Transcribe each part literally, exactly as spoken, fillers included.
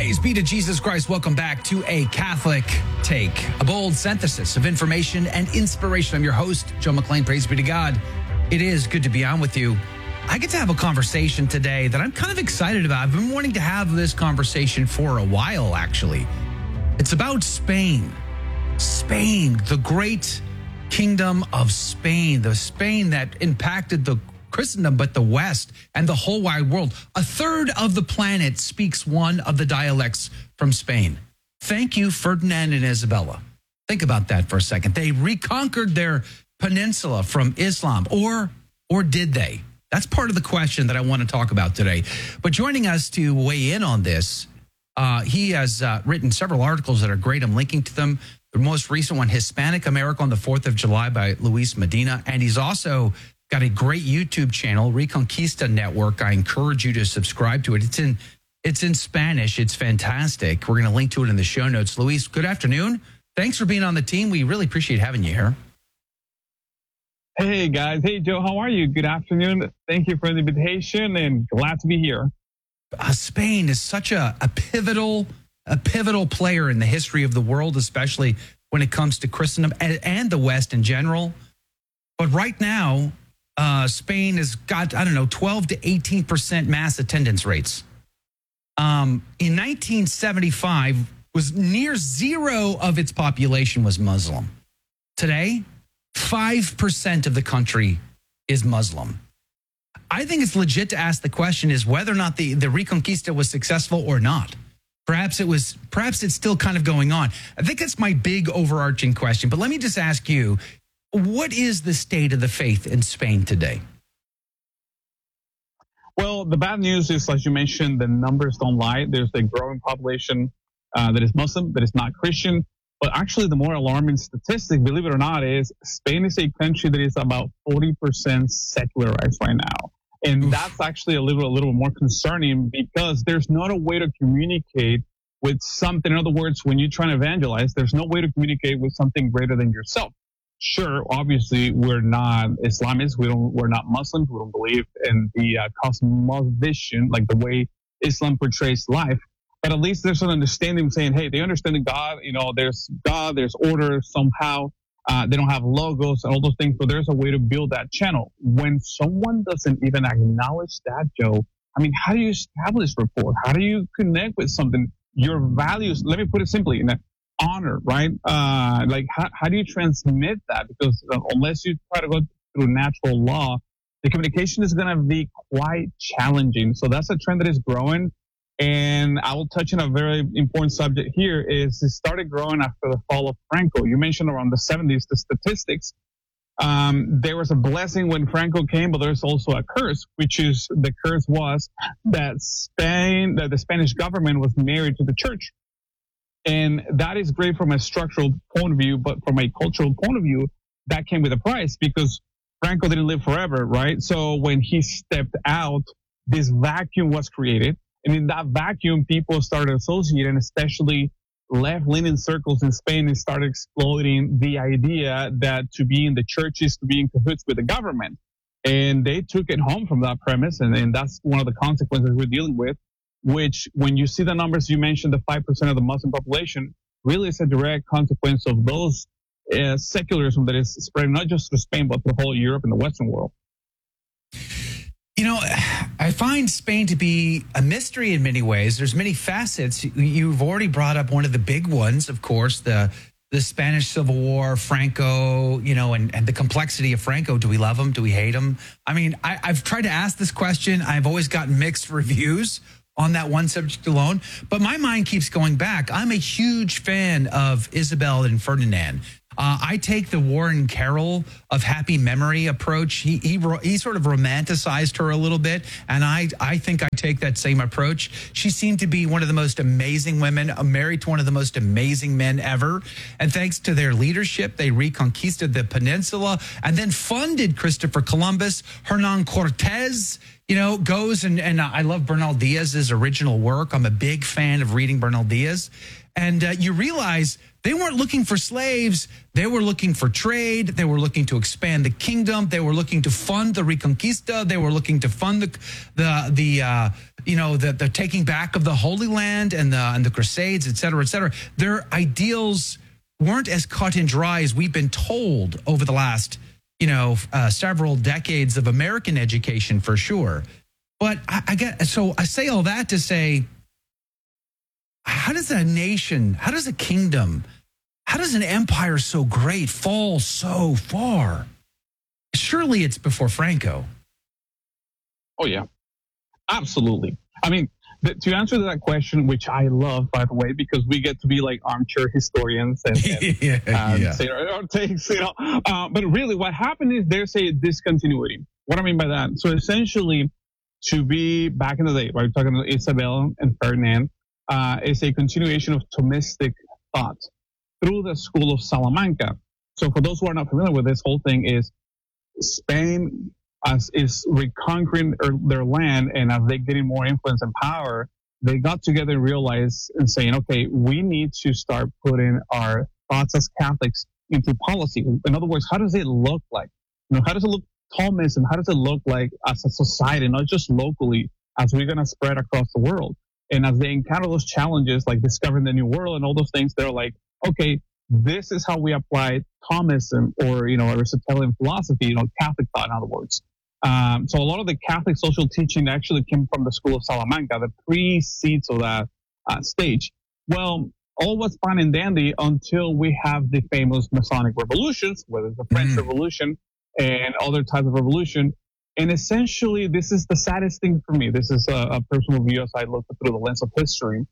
Praise be to Jesus Christ. Welcome back to A Catholic Take, a bold synthesis of information and inspiration. I'm your host, Joe McClain. Praise be to God. It is good to be on with you. I get to have a conversation today that I'm kind of excited about. I've been wanting to have this conversation for a while, actually. It's about Spain. Spain, the great kingdom of Spain, the Spain that impacted the Christendom, but the West and the whole wide world. A third of the planet speaks one of the dialects from Spain. Thank you, Ferdinand and Isabella. Think about that for a second. They reconquered their peninsula from Islam, or or did they? That's part of the question that I want to talk about today. But joining us to weigh in on this, uh, he has uh, written several articles that are great. I'm linking to them. The most recent one, Hispanic America on the fourth of July by Luis Medina. And he's also got a great YouTube channel, Reconquista Network. I encourage you to subscribe to it. It's in it's in Spanish. It's fantastic. We're going to link to it in the show notes. Luis, good afternoon. Thanks for being on the team. We really appreciate having you here. Hey, guys. Hey, Joe. How are you? Good afternoon. Thank you for the invitation and glad to be here. Uh, Spain is such a, a pivotal a pivotal player in the history of the world, especially when it comes to Christendom and, and the West in general. But right now, Uh, Spain has got, I don't know, twelve to eighteen percent mass attendance rates. Um, in nineteen seventy-five, was near zero of its population was Muslim. Today, five percent of the country is Muslim. I think it's legit to ask the question is whether or not the, the Reconquista was successful or not. Perhaps it was, perhaps it's still kind of going on. I think that's my big overarching question. But let me just ask you, what is the state of the faith in Spain today? Well, the bad news is, as you mentioned, the numbers don't lie. There's a growing population uh, that is Muslim, that is not Christian. But actually, the more alarming statistic, believe it or not, is Spain is a country that is about forty percent secularized right now. And Oof. That's actually a little, a little more concerning because there's not a way to communicate with something. In other words, when you're trying to evangelize, there's no way to communicate with something greater than yourself. Sure, obviously, we're not Islamists. We don't. We're not Muslims. We don't believe in the uh, cosmovision, like the way Islam portrays life. But at least there's an understanding saying, hey, they understand that God. You know, there's God. There's order somehow. Uh, they don't have logos and all those things. So there's a way to build that channel. When someone doesn't even acknowledge that, Joe, I mean, how do you establish rapport? How do you connect with something? Your values. Let me put it simply. In that, honor, right? Uh, like, how, how do you transmit that? Because uh, unless you try to go through natural law, the communication is going to be quite challenging. So that's a trend that is growing. And I will touch on a very important subject here is it started growing after the fall of Franco. You mentioned around the seventies, the statistics. Um, there was a blessing when Franco came, but there's also a curse, which is the curse was that Spain, that the Spanish government was married to the church. And that is great from a structural point of view, but from a cultural point of view, that came with a price because Franco didn't live forever, right? So when he stepped out, this vacuum was created. And in that vacuum, people started associating, especially left-leaning circles in Spain, and started exploiting the idea that to be in the church is to be in cahoots with the government. And they took it home from that premise, and, and that's one of the consequences we're dealing with. Which, when you see the numbers you mentioned, the five percent of the Muslim population, really is a direct consequence of those uh, secularism that is spreading not just through Spain, but through whole Europe and the Western world. You know, I find Spain to be a mystery in many ways. There's many facets. You've already brought up one of the big ones, of course, the the Spanish Civil War, Franco, you know, and, and the complexity of Franco. Do we love him? Do we hate him? I mean, I, I've tried to ask this question. I've always gotten mixed reviews on that one subject alone. But my mind keeps going back. I'm a huge fan of Isabel and Ferdinand. Uh, I take the Warren Carroll of happy memory approach. He, he he sort of romanticized her a little bit, and I I think I take that same approach. She seemed to be one of the most amazing women, uh, married to one of the most amazing men ever. And thanks to their leadership, they reconquisted the peninsula and then funded Christopher Columbus. Hernan Cortez, you know, goes and, and I love Bernal Diaz's original work. I'm a big fan of reading Bernal Diaz. And uh, you realize They weren't looking for slaves. They were looking for trade. They were looking to expand the kingdom. They were looking to fund the Reconquista. They were looking to fund the, the, the uh, you know, the, the taking back of the Holy Land and the, and the Crusades, et cetera, et cetera. Their ideals weren't as cut and dry as we've been told over the last, you know, uh, several decades of American education, for sure. But I, I get, so I say all that to say, how does a nation, how does a kingdom, how does an empire so great fall so far? Surely it's before Franco. Oh, yeah, absolutely. I mean, th- to answer that question, which I love, by the way, because we get to be like armchair historians and, and yeah, uh, yeah. say our, our takes, you know. Uh, but really, what happened is there's a discontinuity. What I mean by that? So essentially, to be back in the day, right, talking about Isabel and Ferdinand, uh, is a continuation of Thomistic thought through the school of Salamanca. So for those who are not familiar with this, whole thing is Spain as is reconquering their land, and as they're getting more influence and power, they got together and realized and saying, okay, we need to start putting our thoughts as Catholics into policy. In other words, how does it look like? You know, how does it look Thomism? How does it look like as a society, not just locally, as we're going to spread across the world? And as they encounter those challenges, like discovering the new world and all those things, they're like, okay, this is how we apply Thomism, or, you know, Aristotelian philosophy, you know, Catholic thought, in other words. Um, so a lot of the Catholic social teaching actually came from the school of Salamanca, that precedes of that uh, stage. Well, all was fine and dandy until we have the famous Masonic revolutions, whether it's the French mm. Revolution and other types of revolution. And essentially, this is the saddest thing for me. This is a, a personal view as I look through the lens of history.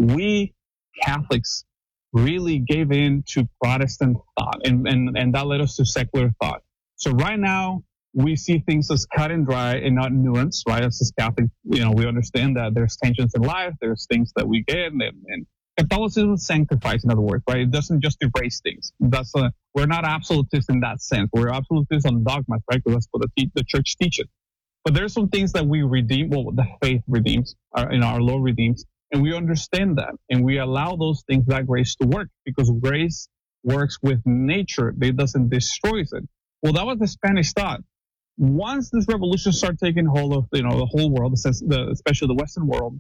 We Catholics really gave in to Protestant thought, and, and, and that led us to secular thought. So right now, we see things as cut and dry and not nuanced, right? As Catholics, you know, we understand that there's tensions in life, there's things that we get, and, and Catholicism sanctifies, in other words, right? It doesn't just erase things. That's a, we're not absolutists in that sense. We're absolutists on dogmas, right? Because that's what the, the church teaches. But there's some things that we redeem, well, the faith redeems, our, you know, our Lord redeems, and we understand that, and we allow those things, that grace, to work, because grace works with nature. It doesn't destroy it. Well, that was the Spanish thought. Once this revolution started taking hold of, you know, the whole world, especially the Western world,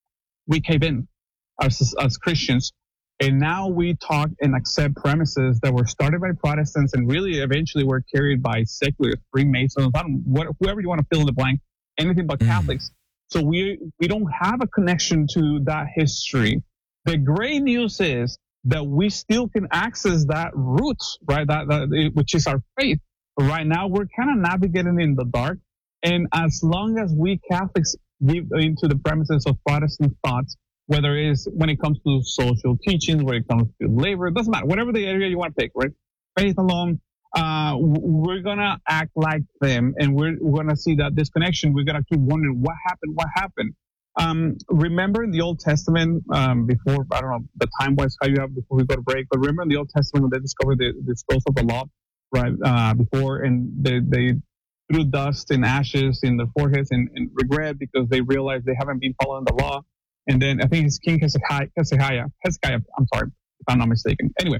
we cave in as, as Christians, and now we talk and accept premises that were started by Protestants and really eventually were carried by secular Freemasons, I don't, what, whoever you want to fill in the blank, anything but mm. Catholics. So we we don't have a connection to that history. The great news is that we still can access that root, right? That, that which is our faith. But right now, we're kind of navigating in the dark. And as long as we Catholics give into the premises of Protestant thoughts, whether it is when it comes to social teachings, when it comes to labor, it doesn't matter. Whatever the area you want to pick, right? Faith alone, uh, we're going to act like them. And we're, we're going to see that disconnection. We're going to keep wondering what happened, what happened. Um, remember in the Old Testament, um, before, I don't know, the time-wise, how you have before we go to break, but remember in the Old Testament when they discovered the, the scrolls of the law, right, uh, before, and they, they threw dust and ashes in their foreheads and, and regret because they realized they haven't been following the law. And then I think it's King Hezekiah, Hezekiah, Hezekiah, I'm sorry, if I'm not mistaken. Anyway,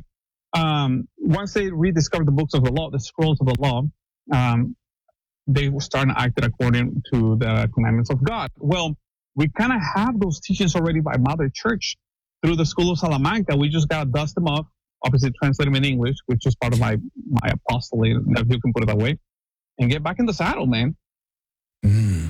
um, once they rediscovered the books of the law, the scrolls of the law, um, they started acting according to the commandments of God. Well, we kind of have those teachings already by Mother Church through the School of Salamanca. We just got to dust them off, obviously translate them in English, which is part of my, my apostolate, if you can put it that way, and get back in the saddle, man. Mm.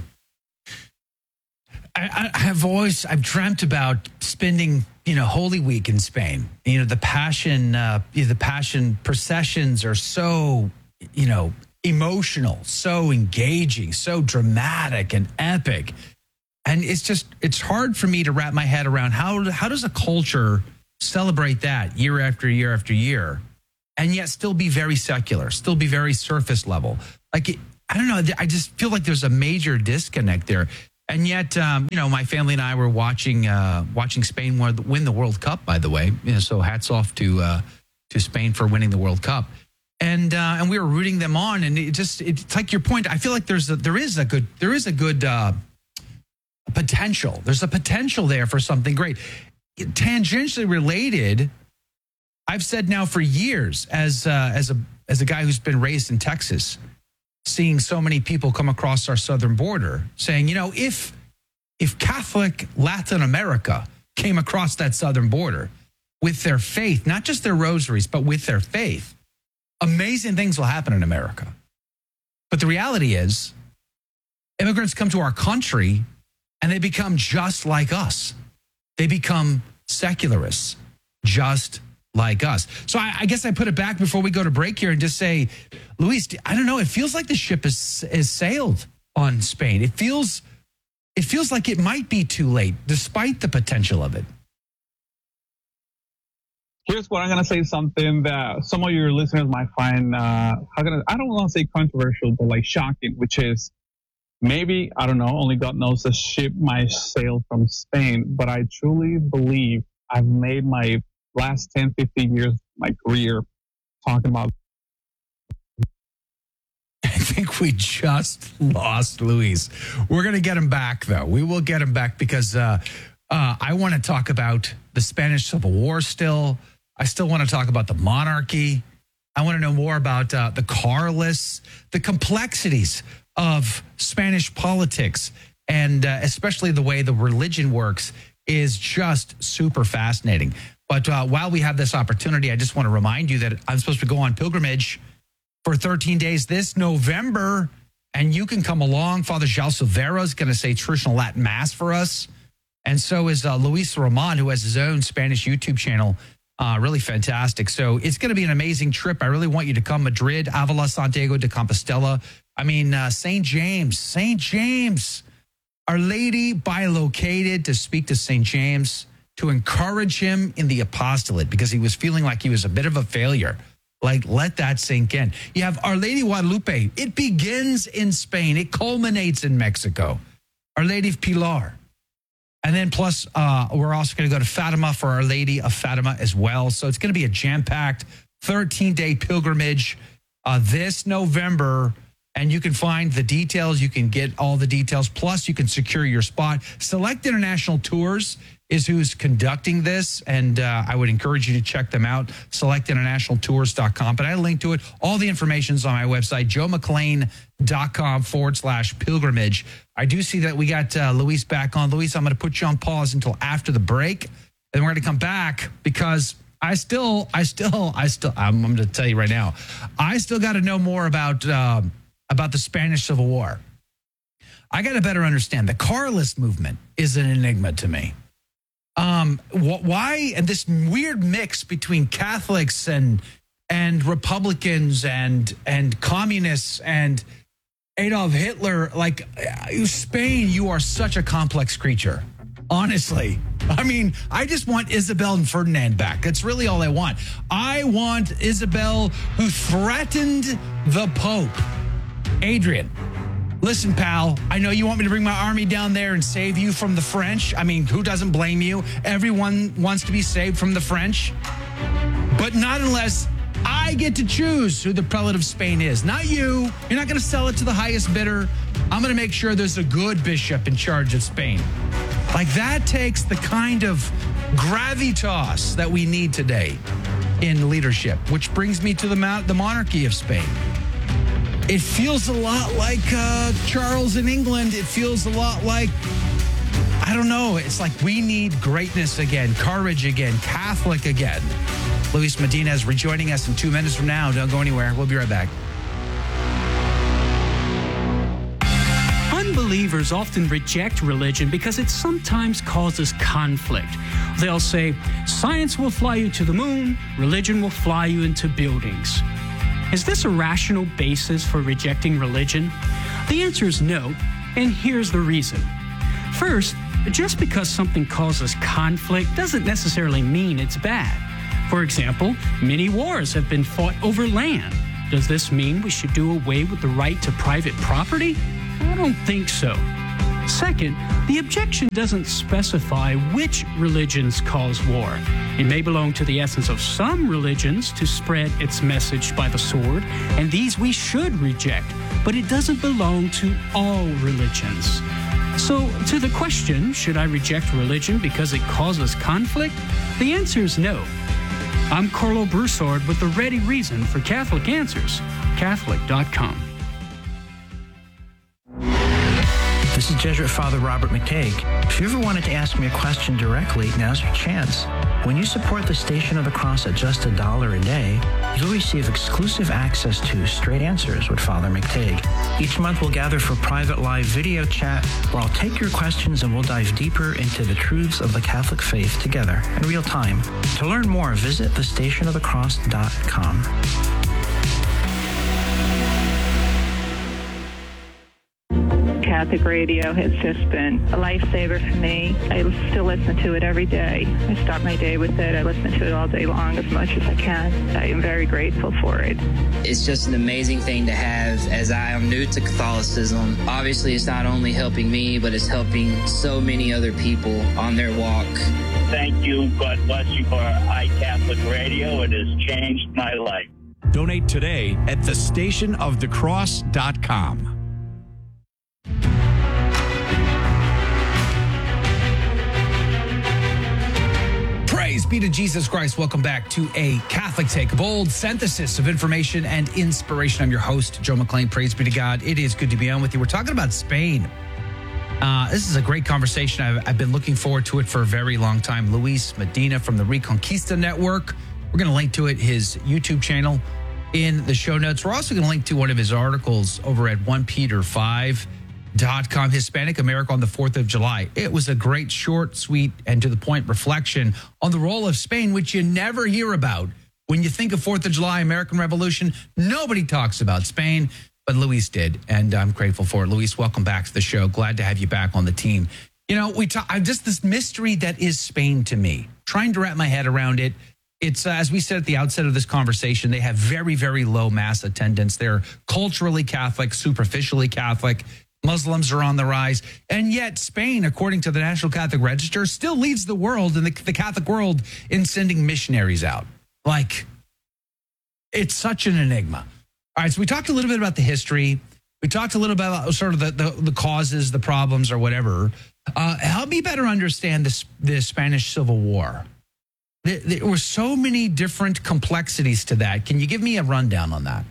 I, I have always, I've dreamt about spending, you know, Holy Week in Spain. You know, the Passion, uh, the Passion processions are so, you know, emotional, so engaging, so dramatic and epic. And it's just, it's hard for me to wrap my head around how, how does a culture celebrate that year after year after year and yet still be very secular, still be very surface level. Like, it, I don't know, I just feel like there's a major disconnect there. And yet, um, you know, my family and I were watching uh, watching Spain win the World Cup, by the way. You know, so hats off to uh, to Spain for winning the World Cup. And uh, and we were rooting them on. And it just, it's like your point. I feel like there's a, there is a good, there is a good uh, potential. There's a potential there for something great. Tangentially related, I've said now for years, as uh, as a as a guy who's been raised in Texas, seeing so many people come across our southern border, saying, you know, if if Catholic Latin America came across that southern border with their faith, not just their rosaries, but with their faith, amazing things will happen in America. But the reality is, immigrants come to our country and they become just like us. They become secularists, just like us. So I, I guess I put it back before we go to break here and just say, Luis, I don't know. It feels like the ship is, is sailed on Spain. It feels, it feels like it might be too late, despite the potential of it. Here's what I'm going to say, something that some of your listeners might find, uh, how can I, I don't want to say controversial, but like shocking, which is maybe, I don't know, only God knows the ship might sail from Spain, but I truly believe I've made my last ten, fifteen years, my career, talking about. I think we just lost Luis. We're going to get him back, though. We will get him back because uh, uh, I want to talk about the Spanish Civil War still. I still want to talk about the monarchy. I want to know more about uh, the Carlists, the complexities of Spanish politics, and uh, especially the way the religion works is just super fascinating. But uh, while we have this opportunity, I just want to remind you that I'm supposed to go on pilgrimage for thirteen days this November, and you can come along. Father João Silveira is going to say traditional Latin Mass for us, and so is uh, Luis Roman, who has his own Spanish YouTube channel. Uh, really fantastic. So it's going to be an amazing trip. I really want you to come. Madrid, Avila, Santiago de Compostela. I mean, uh, Saint James, Saint James, Our Lady bilocated to speak to Saint James, to encourage him in the apostolate because he was feeling like he was a bit of a failure. Like, let that sink in. You have Our Lady Guadalupe. It begins in Spain. It culminates in Mexico. Our Lady of Pilar. And then plus, uh, we're also going to go to Fatima for Our Lady of Fatima as well. So it's going to be a jam-packed thirteen-day pilgrimage uh, this November. And you can find the details. You can get all the details. Plus, you can secure your spot. Select International Tours is who's conducting this. And uh, I would encourage you to check them out, select international tours dot com. But I link to it. All the information's on my website, joe mcclain dot com forward slash pilgrimage. I do see that we got uh, Luis back on. Luis, I'm going to put you on pause until after the break. And we're going to come back because I still, I still, I still, I'm, I'm going to tell you right now, I still got to know more about, uh, about the Spanish Civil War. I got to better understand. The Carlist movement is an enigma to me. Um, wh- why and this weird mix between Catholics and and Republicans and and communists and Adolf Hitler? Like, Spain, you are such a complex creature. Honestly, I mean, I just want Isabel and Ferdinand back. That's really all I want. I want Isabel, who threatened the Pope. Adrian, listen, pal, I know you want me to bring my army down there and save you from the French. I mean, who doesn't blame you? Everyone wants to be saved from the French. But not unless I get to choose who the prelate of Spain is. Not you. You're not going to sell it to the highest bidder. I'm going to make sure there's a good bishop in charge of Spain. Like, that takes the kind of gravitas that we need today in leadership, which brings me to the, mount, the monarchy of Spain. It feels a lot like uh, Charles in England. It feels a lot like, I don't know, it's like we need greatness again, courage again, Catholic again. Luis Medina is rejoining us in two minutes from now. Don't go anywhere. We'll be right back. Unbelievers often reject religion because it sometimes causes conflict. They'll say, science will fly you to the moon, religion will fly you into buildings. Is this a rational basis for rejecting religion? The answer is no, and here's the reason. First, just because something causes conflict doesn't necessarily mean it's bad. For example, many wars have been fought over land. Does this mean we should do away with the right to private property? I don't think so. Second, the objection doesn't specify which religions cause war. It may belong to the essence of some religions to spread its message by the sword, and these we should reject, but it doesn't belong to all religions. So, to the question, should I reject religion because it causes conflict? The answer is no. I'm Carlo Broussard with the ready reason for Catholic Answers, Catholic dot com. This is Jesuit Father Robert McTague. If you ever wanted to ask me a question directly, now's your chance. When you support the Station of the Cross at just a dollar a day, you'll receive exclusive access to Straight Answers with Father McTague. Each month we'll gather for private live video chat where I'll take your questions and we'll dive deeper into the truths of the Catholic faith together in real time. To learn more, visit the station of the cross dot com. Catholic radio has just been a lifesaver for me. I still listen to it every day. I start my day with it. I listen to it all day long as much as I can. I am very grateful for it. It's just an amazing thing to have as I am new to Catholicism. Obviously, it's not only helping me, but it's helping so many other people on their walk. Thank you. God bless you for iCatholic Radio. It has changed my life. Donate today at the station of the cross dot com. Praise be to Jesus Christ. Welcome back to A Catholic Take, a bold synthesis of information and inspiration. I'm your host, Joe McClain. Praise be to God. It is good to be on with you. We're talking about Spain. Uh, this is a great conversation. I've, I've been looking forward to it for a very long time. Luis Medina from the Reconquista Network. We're going to link to it, his YouTube channel, in the show notes. We're also going to link to one of his articles over at First Peter five dot com, Hispanic America on the fourth of July. It was a great, short, sweet, and to the point reflection on the role of Spain, which you never hear about. When you think of fourth of July, American Revolution, nobody talks about Spain, but Luis did, and I'm grateful for it. Luis, welcome back to the show. Glad to have you back on the team. You know, we talk, just this mystery that is Spain to me, trying to wrap my head around it. It's, uh, as we said at the outset of this conversation, they have very, very low mass attendance. They're culturally Catholic, superficially Catholic. Muslims are on the rise. And yet Spain, according to the National Catholic Register, still leads the world in the, the Catholic world in sending missionaries out. Like, it's such an enigma. All right, so we talked a little bit about the history. We talked a little bit about sort of the, the, the causes, the problems, or whatever. Uh, help me better understand this, the Spanish Civil War. There, there were so many different complexities to that. Can you give me a rundown on that?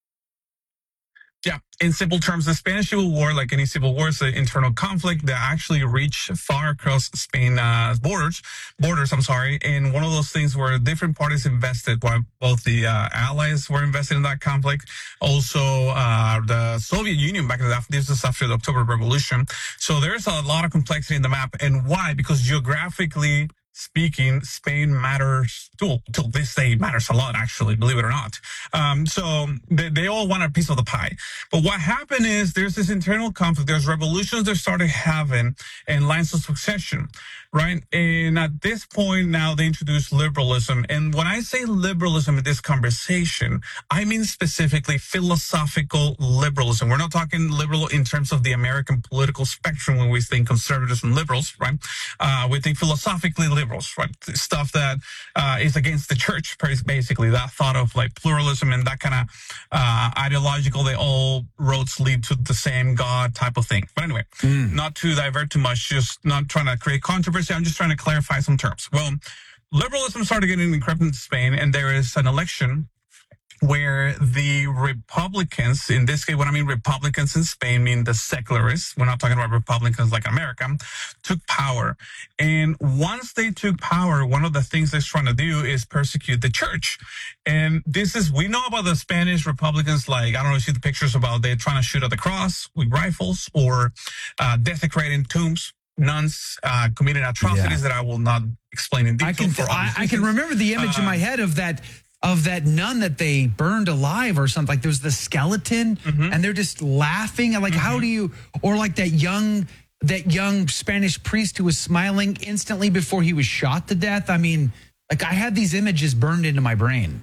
Yeah, in simple terms, the Spanish Civil War, like any civil war, is an internal conflict that actually reached far across Spain's uh, borders. Borders, I'm sorry, and one of those things where different parties invested. While both the uh, Allies were invested in that conflict, also uh, the Soviet Union back in the this is after the October Revolution. So there's a lot of complexity in the map, and why? Because geographically speaking, Spain matters, to, to this day matters a lot, actually, believe it or not. Um, so they, they all want a piece of the pie. But what happened is there's this internal conflict. There's revolutions that started having and lines of succession, right? And at this point now they introduce liberalism. And when I say liberalism in this conversation, I mean specifically philosophical liberalism. We're not talking liberal in terms of the American political spectrum when we think conservatives and liberals, right? Uh, we think philosophically liberals, right? Stuff that uh, is against the church, basically. That thought of like pluralism and that kind of uh, ideological, they all roads lead to the same God type of thing. But anyway, mm. not to divert too much, just not trying to create controversy. I'm just trying to clarify some terms. Well, liberalism started getting encrypted in Spain, and there is an election where the Republicans, in this case, when I mean Republicans in Spain, mean the secularists, we're not talking about Republicans like America, took power. And once they took power, one of the things they're trying to do is persecute the church. And this is, we know about the Spanish Republicans, like, I don't know if you see the pictures about they're trying to shoot at the cross with rifles or uh, desecrating tombs. Nuns uh, committing atrocities yeah. that I will not explain in detail. I can, for I, I can remember the image uh, in my head of that of that nun that they burned alive or something. Like there was the skeleton, mm-hmm. and they're just laughing. And like, mm-hmm. how do you? Or like that young that young Spanish priest who was smiling instantly before he was shot to death. I mean, like I had these images burned into my brain.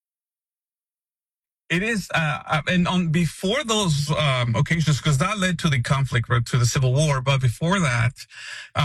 It is, uh, and on before those um, occasions, because that led to the conflict, to the Civil War. But before that. Uh,